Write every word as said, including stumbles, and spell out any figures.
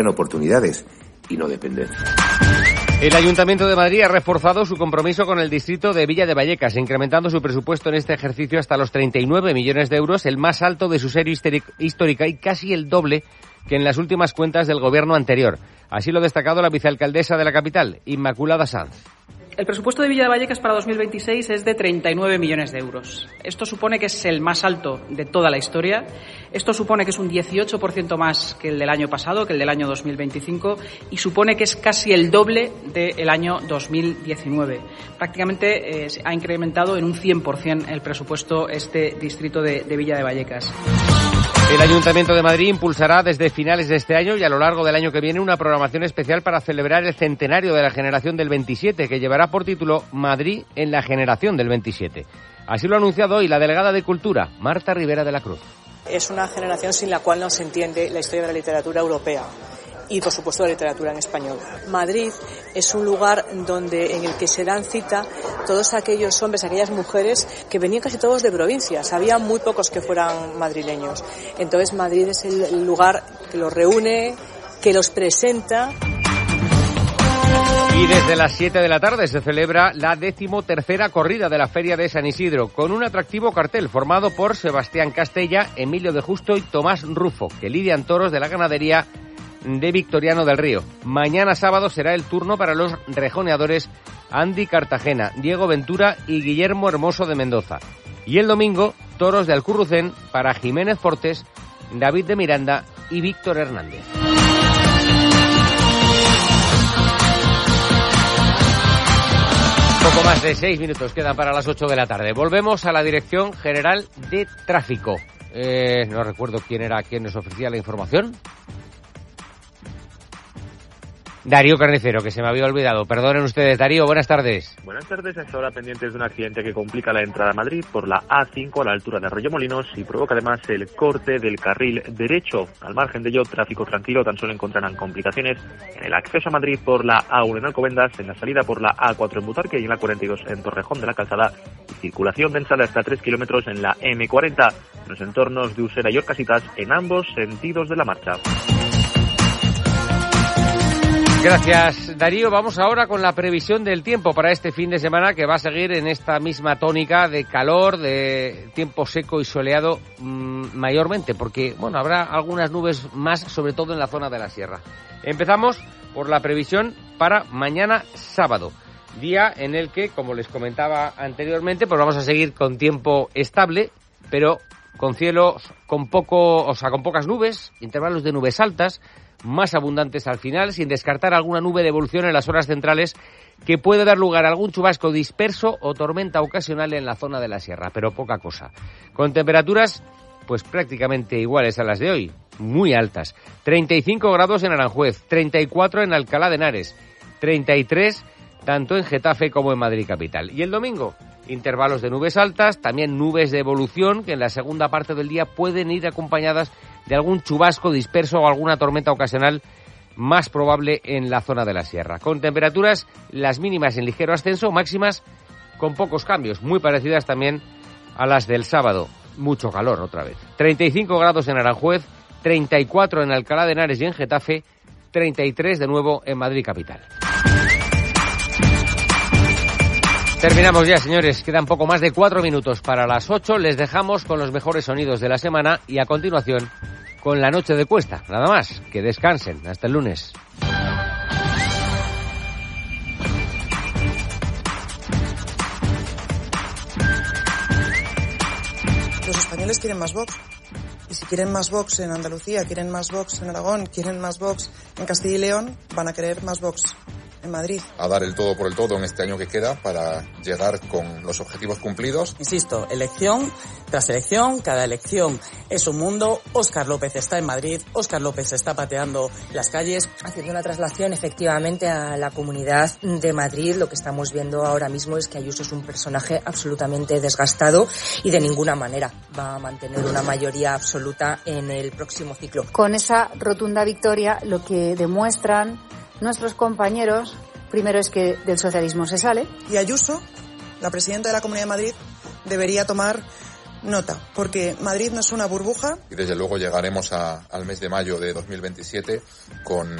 en oportunidades y no dependencia. El Ayuntamiento de Madrid ha reforzado su compromiso con el distrito de Villa de Vallecas, incrementando su presupuesto en este ejercicio hasta los treinta y nueve millones de euros, el más alto de su serie histórica y casi el doble que en las últimas cuentas del gobierno anterior. Así lo ha destacado la vicealcaldesa de la capital, Inmaculada Sanz. El presupuesto de Villa de Vallecas para dos mil veintiséis es de treinta y nueve millones de euros. Esto supone que es el más alto de toda la historia. Esto supone que es un dieciocho por ciento más que el del año pasado, que el del año dos mil veinticinco, y supone que es casi el doble del año dos mil diecinueve. Prácticamente eh, se ha incrementado en un cien por ciento el presupuesto este distrito de, de Villa de Vallecas. El Ayuntamiento de Madrid impulsará desde finales de este año y a lo largo del año que viene una programación especial para celebrar el centenario de la generación del veintisiete, que llevará por título Madrid en la generación del veintisiete. Así lo ha anunciado hoy la delegada de Cultura, Marta Rivera de la Cruz. Es una generación sin la cual no se entiende la historia de la literatura europea y, por supuesto, la literatura en español. Madrid es un lugar donde en el que se dan cita todos aquellos hombres, aquellas mujeres que venían casi todos de provincias. Había muy pocos que fueran madrileños. Entonces, Madrid es el lugar que los reúne, que los presenta. Y desde las siete de la tarde se celebra la decimotercera corrida de la Feria de San Isidro, con un atractivo cartel formado por Sebastián Castella, Emilio de Justo y Tomás Rufo, que lidian toros de la ganadería de Victoriano del Río. Mañana sábado será el turno para los rejoneadores Andy Cartagena, Diego Ventura y Guillermo Hermoso de Mendoza. Y el domingo, toros de Alcurrucén para Jiménez Fortes, David de Miranda y Víctor Hernández. Poco más de seis minutos quedan para las ocho de la tarde. Volvemos a la Dirección General de Tráfico. Eh, no recuerdo quién era quien nos ofrecía la información. Darío Carnicero, que se me había olvidado. Perdonen ustedes. Darío, buenas tardes. Buenas tardes. Hasta ahora pendientes de un accidente que complica la entrada a Madrid por la A cinco a la altura de Arroyomolinos y provoca además el corte del carril derecho. Al margen de ello, tráfico tranquilo. Tan solo encontrarán complicaciones en el acceso a Madrid por la A uno en Alcobendas, en la salida por la A cuatro en Butarque y en la cuarenta y dos en Torrejón de la Calzada. Y circulación densa de hasta tres kilómetros en la eme cuarenta, en los entornos de Usera y Orcasitas, en ambos sentidos de la marcha. Gracias, Darío. Vamos ahora con la previsión del tiempo para este fin de semana, que va a seguir en esta misma tónica de calor, de tiempo seco y soleado mmm, mayormente, porque bueno, habrá algunas nubes más, sobre todo en la zona de la sierra. Empezamos por la previsión para mañana sábado, día en el que, como les comentaba anteriormente, pues vamos a seguir con tiempo estable, pero con cielos con poco, o sea, con pocas nubes, intervalos de nubes altas, más abundantes al final, sin descartar alguna nube de evolución en las horas centrales que puede dar lugar a algún chubasco disperso o tormenta ocasional en la zona de la sierra, pero poca cosa. Con temperaturas pues prácticamente iguales a las de hoy, muy altas. treinta y cinco grados en Aranjuez, treinta y cuatro en Alcalá de Henares, treinta y tres tanto en Getafe como en Madrid capital. Y el domingo, intervalos de nubes altas, también nubes de evolución que en la segunda parte del día pueden ir acompañadas de algún chubasco disperso o alguna tormenta ocasional más probable en la zona de la sierra. Con temperaturas, las mínimas en ligero ascenso, máximas con pocos cambios, muy parecidas también a las del sábado. Mucho calor otra vez. treinta y cinco grados en Aranjuez, treinta y cuatro en Alcalá de Henares y en Getafe, treinta y tres de nuevo en Madrid capital. Terminamos ya, señores. Quedan poco más de cuatro minutos para las ocho. Les dejamos con los mejores sonidos de la semana y a continuación con la noche de Cuesta. Nada más. Que descansen. Hasta el lunes. Los españoles quieren más Vox. Y si quieren más Vox en Andalucía, quieren más Vox en Aragón, quieren más Vox en Castilla y León, van a querer más Vox en Madrid. A dar el todo por el todo en este año que queda para llegar con los objetivos cumplidos. Insisto, elección tras elección, cada elección es un mundo. Óscar López está en Madrid, Óscar López está pateando las calles. Haciendo una traslación efectivamente a la Comunidad de Madrid, lo que estamos viendo ahora mismo es que Ayuso es un personaje absolutamente desgastado y de ninguna manera va a mantener una mayoría absoluta en el próximo ciclo. Con esa rotunda victoria, lo que demuestran nuestros compañeros, primero es que del socialismo se sale. Y Ayuso, la presidenta de la Comunidad de Madrid, debería tomar nota, porque Madrid no es una burbuja. Y desde luego llegaremos a, al mes de mayo de dos mil veintisiete con